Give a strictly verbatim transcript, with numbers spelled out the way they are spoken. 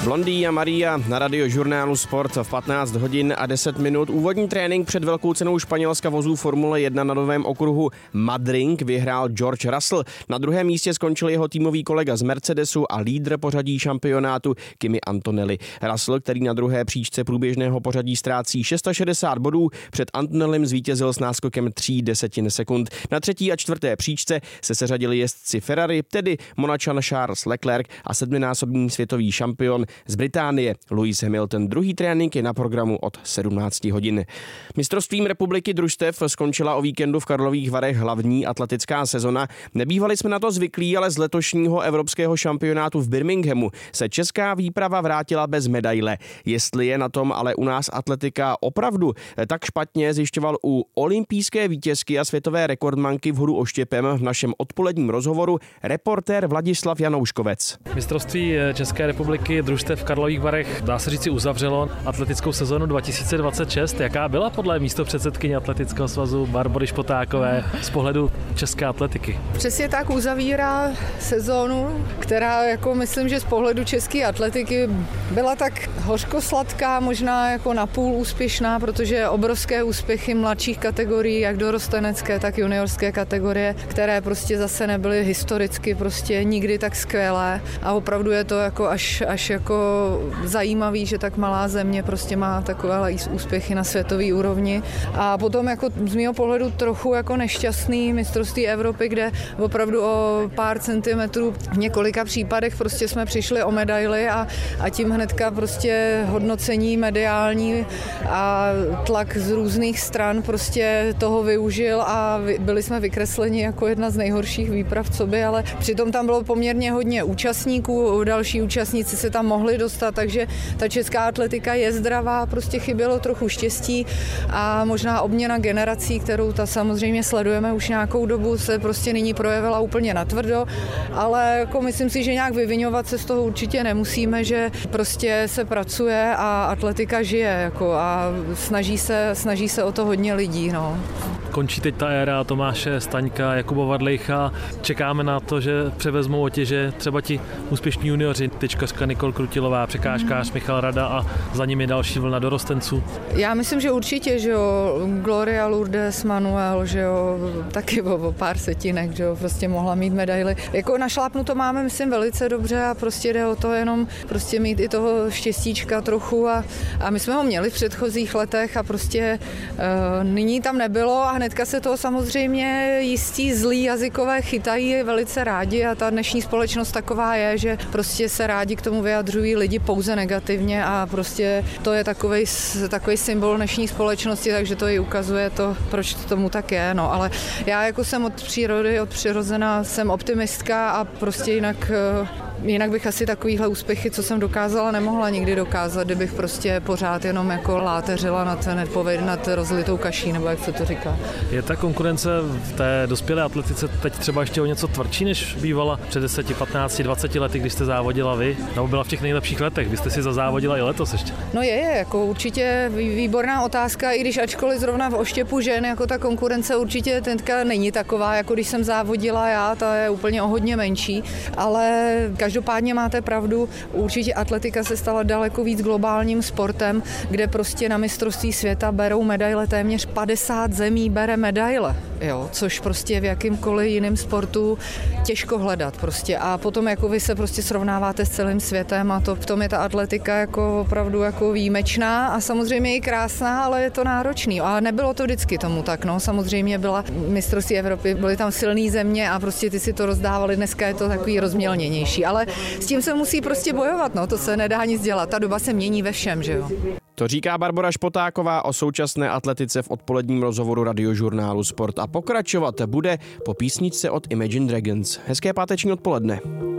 Blondý a Maria na Radiožurnálu Sport v patnáct hodin a deset minut. Úvodní trénink před velkou cenou Španělska vozů Formule jedna na novém okruhu Madrid vyhrál George Russell. Na druhém místě skončil jeho týmový kolega z Mercedesu a lídr pořadí šampionátu Kimi Antonelli. Russell, který na druhé příčce průběžného pořadí ztrácí šedesát šest bodů, před Antonellim zvítězil s náskokem tří desetin sekund. Na třetí a čtvrté příčce se seřadili jezdci Ferrari, tedy Monačan Charles Leclerc a sedminásobný světový šampion z Británie Lewis Hamilton. Druhý trénink je na programu od sedmnáct hodin. Mistrovstvím republiky družstev skončila o víkendu v Karlových Varech hlavní atletická sezona. Nebývali jsme na to zvyklí, ale z letošního evropského šampionátu v Birminghamu se česká výprava vrátila bez medaile. Jestli je na tom ale u nás atletika opravdu tak špatně, zjišťoval u olympijské vítězky a světové rekordmanky v hodu oštěpem v našem odpoledním rozhovoru reportér Vladislav Janouškovec. Mistrovství České republiky družstev v Karlových Varech, dá se říci, uzavřelo atletickou sezonu dva tisíce dvacet šest. Jaká byla podle místopředsedkyně Atletického svazu Barbory Špotákové z pohledu české atletiky? Přesně tak uzavírá sezónu, která jako myslím, že z pohledu české atletiky byla tak hořkosladká, možná jako napůl úspěšná, protože obrovské úspěchy mladších kategorií, jak dorostenecké, tak juniorské kategorie, které prostě zase nebyly historicky prostě nikdy tak skvělé a opravdu je to jako až, až jako zajímavý, že tak malá země prostě má takové úspěchy na světové úrovni. A potom jako z mého pohledu trochu jako nešťastný mistrovství Evropy, kde opravdu o pár centimetrů v několika případech prostě jsme přišli o medaily a, a tím hnedka prostě hodnocení mediální a tlak z různých stran prostě toho využil a byli jsme vykresleni jako jedna z nejhorších výprav, co by, ale přitom tam bylo poměrně hodně účastníků, další účastníci se tam mohli dostat, takže ta česká atletika je zdravá, prostě chybělo trochu štěstí a možná obměna generací, kterou ta samozřejmě sledujeme už nějakou dobu, se prostě nyní projevila úplně natvrdo, ale jako myslím si, že nějak vyviňovat se z toho určitě nemusíme, že prostě se pracuje a atletika žije jako a snaží se, snaží se o to hodně lidí. No. Končí teď ta éra Tomáše Staňka, Jakuba Vadlejcha. Čekáme na to, že převezmou otěže třeba ti úspěšní junioři, tyčkařka Nikol Krutilová, překážkář mm. Michal Rada a za nimi další vlna dorostenců. Já myslím, že určitě, že jo, Gloria Lourdes Manuel, že jo, taky o pár setinek, že jo, prostě mohla mít medaily. Jako našlápnu to máme, myslím, velice dobře a prostě jde o to jenom prostě mít i toho štěstíčka trochu a, a my jsme ho měli v předchozích letech a prostě uh, nyní tam nebylo a hnedka se toho samozřejmě jistí zlí jazykové chytají velice rádi a ta dnešní společnost taková je, že prostě se rádi k tomu vyjadřují lidi pouze negativně a prostě to je takovej, takovej symbol dnešní společnosti, takže to i ukazuje to, proč to tomu tak je, no, ale já jako jsem od přírody, od přirozená jsem optimistka a prostě jinak Jinak bych asi takovýhle úspěchy, co jsem dokázala, nemohla nikdy dokázat, kdybych prostě pořád jenom jako láteřila nad, nad rozlitou kaší, nebo jak se to říká. Je ta konkurence v té dospělé atletice teď třeba ještě o něco tvrdší, než bývala před deseti, patnácti, dvaceti lety, když jste závodila vy? Nebo byla v těch nejlepších letech? Vy jste si zazávodila i letos ještě. No je, je, jako určitě výborná otázka, i když ačkoliv zrovna v oštěpu žen, jako ta konkurence určitě teďka není taková, jako když jsem závodila já, ta je úplně o hodně menší, ale každopádně máte pravdu, určitě atletika se stala daleko víc globálním sportem, kde prostě na mistrovství světa berou medaile, téměř padesát zemí bere medaile, jo, což prostě v jakýmkoliv jiném sportu těžko hledat prostě a potom jako vy se prostě srovnáváte s celým světem a to v tom je ta atletika jako opravdu jako výjimečná a samozřejmě i krásná, ale je to náročný a nebylo to vždycky tomu tak, no, samozřejmě byla mistrovství Evropy, byly tam silné země a prostě ty si to rozdávali, dneska je to takový rozmělněnější, ale s tím se musí prostě bojovat, no, to se nedá nic dělat, ta doba se mění ve všem, že jo. To říká Barbora Špotáková o současné atletice v odpoledním rozhovoru Radiožurnálu Sport a pokračovat bude po písničce od Imagine Dragons. Hezké páteční odpoledne.